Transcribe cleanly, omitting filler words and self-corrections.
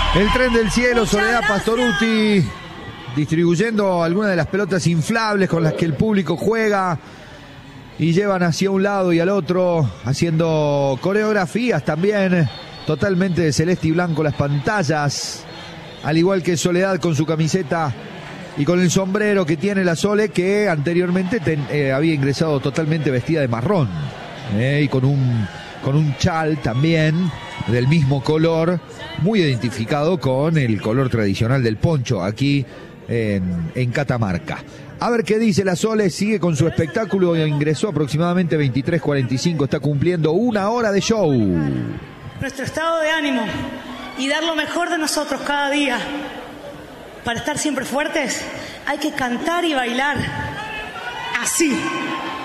El tren del cielo, Soledad Pastorutti, distribuyendo algunas de las pelotas inflables con las que el público juega y llevan hacia un lado y al otro, haciendo coreografías también, totalmente de celeste y blanco las pantallas, al igual que Soledad con su camiseta y con el sombrero que tiene la Sole, que anteriormente había ingresado totalmente vestida de marrón, y con un chal también del mismo color, muy identificado con el color tradicional del poncho aquí en Catamarca. A ver qué dice la Sole, sigue con su espectáculo, ingresó aproximadamente 23:45, está cumpliendo 1 hora de show. Nuestro estado de ánimo y dar lo mejor de nosotros cada día. Para estar siempre fuertes hay que cantar y bailar así.